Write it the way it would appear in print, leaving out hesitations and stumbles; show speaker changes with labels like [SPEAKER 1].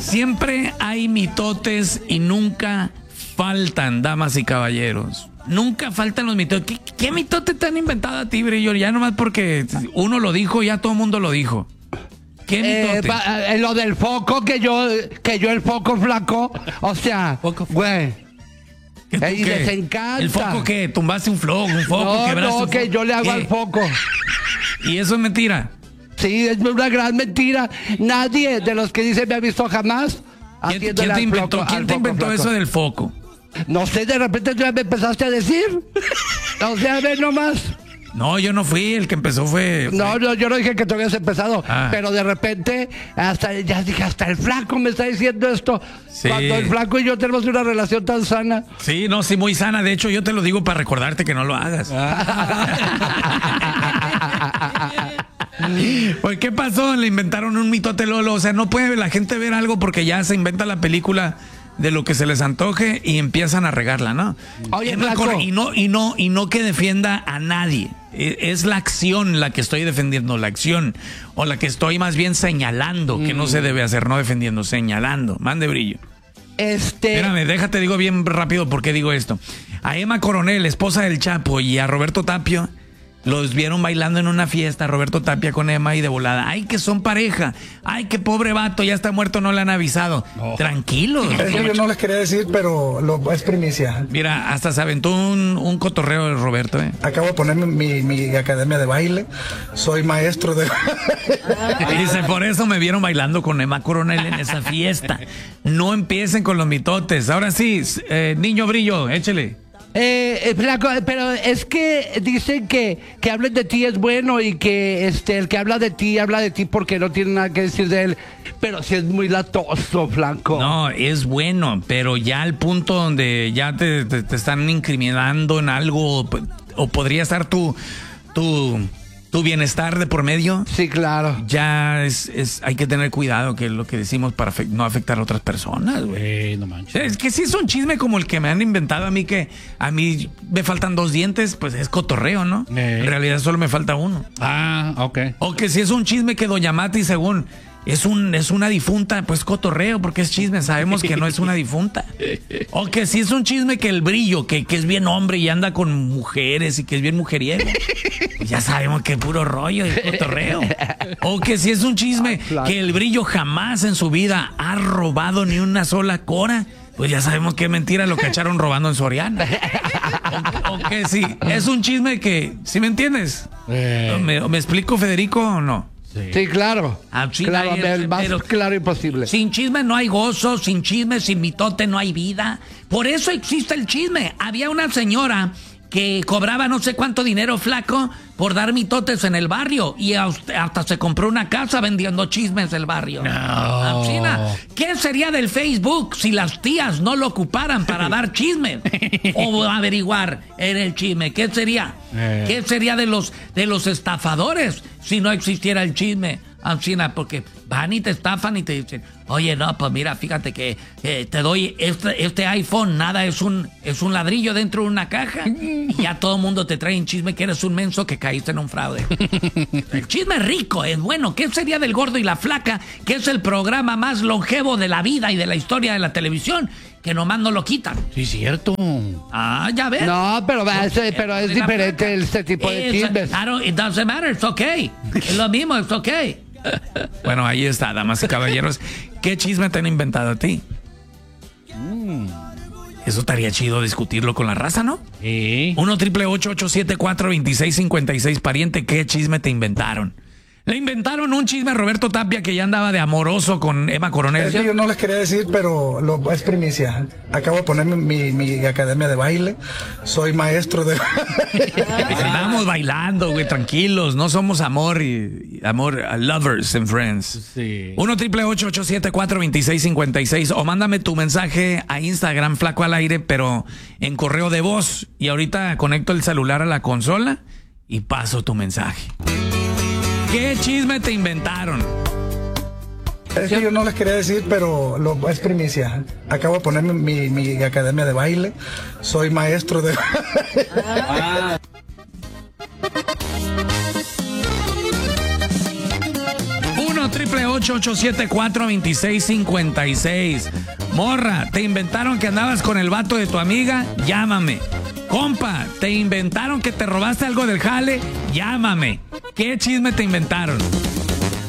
[SPEAKER 1] Siempre hay mitotes y nunca faltan, damas y caballeros. Nunca faltan los mitotes. ¿Qué mitote te han inventado a ti, Brillo? Ya nomás porque uno lo dijo, ya todo el mundo lo dijo. ¿Qué mitote?
[SPEAKER 2] Lo del foco, que yo el foco flaco. O sea, güey. Y les encanta.
[SPEAKER 1] ¿El foco qué? ¿Tumbaste un foco?
[SPEAKER 2] No, que yo le hago al foco.
[SPEAKER 1] ¿Y eso es mentira?
[SPEAKER 2] Sí, es una gran mentira. Nadie de los que dicen me ha visto jamás.
[SPEAKER 1] ¿Quién te inventó eso del foco?
[SPEAKER 2] No sé, de repente tú ya me empezaste a decir. O sea, ve nomás.
[SPEAKER 1] No, yo no fui, el que empezó fue...
[SPEAKER 2] No, yo no dije que tú habías empezado, pero de repente, ya dije, hasta el flaco me está diciendo esto. Sí. Cuando el flaco y yo tenemos una relación tan sana.
[SPEAKER 1] Sí, no, sí, muy sana. De hecho, yo te lo digo para recordarte que no lo hagas. Pues, ¿qué pasó? Le inventaron un mitote Lolo. O sea, no puede la gente ver algo porque ya se inventa la película de lo que se les antoje y empiezan a regarla, ¿no?
[SPEAKER 2] Oye, flaco.
[SPEAKER 1] Y no que defienda a nadie. Es la acción la que estoy defendiendo, la acción. O la que estoy más bien señalando que no se debe hacer, no defendiendo, señalando. Mande, Brillo. Espérame, déjate, digo bien rápido por qué digo esto. A Emma Coronel, esposa del Chapo, y a Roberto Tapio, los vieron bailando en una fiesta, Roberto Tapia con Emma, y de volada, ay, que son pareja, ay, que pobre vato, ya está muerto, no le han avisado. No. Tranquilos.
[SPEAKER 3] Eso yo no les quería decir, pero es primicia.
[SPEAKER 1] Mira, hasta se aventó un cotorreo de Roberto,
[SPEAKER 3] Acabo de poner mi academia de baile, soy maestro de...
[SPEAKER 1] Dice, por eso me vieron bailando con Emma Coronel en esa fiesta. No empiecen con los mitotes. Ahora sí, niño Brillo, échele.
[SPEAKER 2] Flaco, pero es que dicen que hablen de ti es bueno y que el que habla de ti porque no tiene nada que decir de él. Pero si es muy latoso, flaco.
[SPEAKER 1] No, es bueno, pero ya al punto donde ya te están incriminando en algo, o podría estar tu bienestar de por medio.
[SPEAKER 2] Sí, claro.
[SPEAKER 1] Ya hay que tener cuidado, que es lo que decimos, para no afectar a otras personas, güey.
[SPEAKER 4] No manches.
[SPEAKER 1] Es que si es un chisme como el que me han inventado a mí, que a mí me faltan 2 dientes, pues es cotorreo, ¿no? En realidad solo me falta uno.
[SPEAKER 4] Ah, ok.
[SPEAKER 1] O que si es un chisme que Doña Mati, según es una difunta, pues cotorreo, porque es chisme, sabemos que no es una difunta. O que si es un chisme que el Brillo, que es bien hombre y anda con mujeres y que es bien mujeriego, ya sabemos que es puro rollo y cotorreo. O que si es un chisme que el Brillo jamás en su vida ha robado ni una sola cora, pues ya sabemos que es mentira, lo cacharon robando en Soriana. O que si es un chisme que, ¿sí me entiendes? ¿Me explico, Federico, o no?
[SPEAKER 2] Sí, claro. Claro, el más claro imposible.
[SPEAKER 1] Sin chisme no hay gozo, sin chisme, sin mitote no hay vida. Por eso existe el chisme. Había una señora que cobraba no sé cuánto dinero, flaco, por dar mitotes en el barrio, y hasta se compró una casa vendiendo chismes del barrio.
[SPEAKER 4] No.
[SPEAKER 1] ¿Qué sería del Facebook si las tías no lo ocuparan para dar chismes o averiguar en el chisme? ¿Qué sería? ¿Qué sería de los estafadores si no existiera el chisme? Ancina, porque van y te estafan y te dicen, oye, no, pues mira, fíjate que te doy este iPhone, nada, es un ladrillo dentro de una caja, y ya todo el mundo te trae un chisme que eres un menso que caíste en un fraude. El chisme es rico, es bueno. ¿Qué sería del Gordo y la Flaca, que es el programa más longevo de la vida y de la historia de la televisión, que nomás no lo quitan?
[SPEAKER 4] Sí, cierto.
[SPEAKER 1] Ah, ya ves.
[SPEAKER 2] No, pero es diferente este tipo de chismes.
[SPEAKER 1] Claro, it doesn't matter, it's okay. Es lo mismo, it's okay. Bueno, ahí está, damas y caballeros. ¿Qué chisme te han inventado a ti? Eso estaría chido discutirlo con la raza, ¿no? 1-888-874-2656, pariente, ¿qué chisme te inventaron? Le inventaron un chisme a Roberto Tapia, que ya andaba de amoroso con Emma Coronel.
[SPEAKER 3] Es que yo no les quería decir, pero es primicia. Acabo de poner mi academia de baile, soy maestro de...
[SPEAKER 1] Andamos bailando, güey, tranquilos, no somos amor, lovers and friends.
[SPEAKER 4] Sí.
[SPEAKER 1] 1-888-874-2656, o mándame tu mensaje a Instagram, Flaco al Aire, pero en correo de voz, y ahorita conecto el celular a la consola y paso tu mensaje. ¿Qué chisme te inventaron?
[SPEAKER 3] Es que yo no les quería decir, pero es primicia. Acabo de poner mi academia de baile, soy maestro de...
[SPEAKER 1] 1-888-874-2656 1-888-742656. Morra, ¿te inventaron que andabas con el vato de tu amiga? Llámame. Compa, ¿te inventaron que te robaste algo del jale? Llámame. ¿Qué chisme te inventaron?